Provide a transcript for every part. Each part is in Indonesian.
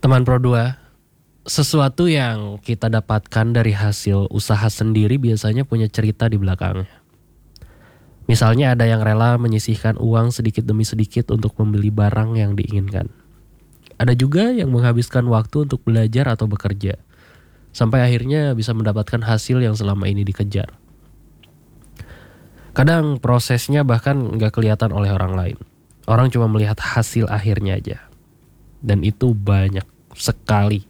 Teman Pro 2, sesuatu yang kita dapatkan dari hasil usaha sendiri biasanya punya cerita di belakangnya. Misalnya ada yang rela menyisihkan uang sedikit demi sedikit untuk membeli barang yang diinginkan. Ada juga yang menghabiskan waktu untuk belajar atau bekerja, sampai akhirnya bisa mendapatkan hasil yang selama ini dikejar. Kadang prosesnya bahkan nggak kelihatan oleh orang lain. Orang cuma melihat hasil akhirnya aja. Dan itu banyak sekali.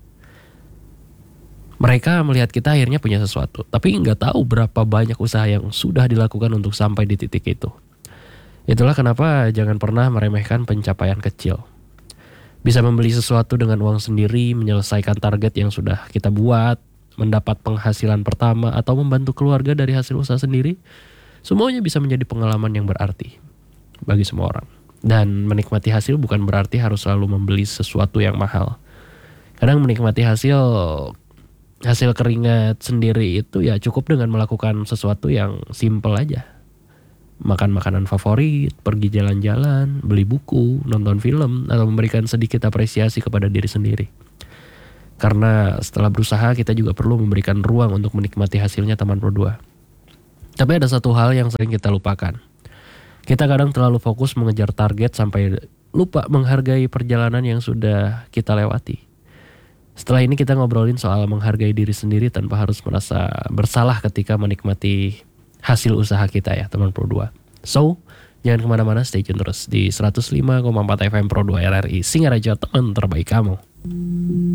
Mereka melihat kita akhirnya punya sesuatu, tapi nggak tahu berapa banyak usaha yang sudah dilakukan untuk sampai di titik itu. Itulah kenapa jangan pernah meremehkan pencapaian kecil. Bisa membeli sesuatu dengan uang sendiri, menyelesaikan target yang sudah kita buat, mendapat penghasilan pertama, atau membantu keluarga dari hasil usaha sendiri, semuanya bisa menjadi pengalaman yang berarti bagi semua orang. Dan menikmati hasil bukan berarti harus selalu membeli sesuatu yang mahal. Kadang menikmati hasil keringat sendiri itu ya cukup dengan melakukan sesuatu yang simple aja. Makan makanan favorit, pergi jalan-jalan, beli buku, nonton film, atau memberikan sedikit apresiasi kepada diri sendiri. Karena setelah berusaha kita juga perlu memberikan ruang untuk menikmati hasilnya, teman Pro 2. Tapi ada satu hal yang sering kita lupakan. Kita kadang terlalu fokus mengejar target sampai lupa menghargai perjalanan yang sudah kita lewati. Setelah ini kita ngobrolin soal menghargai diri sendiri tanpa harus merasa bersalah ketika menikmati hasil usaha kita ya, teman Pro 2. So, jangan kemana-mana, stay tune terus di 105,4 FM Pro 2 RRI Singaraja, teman terbaik kamu.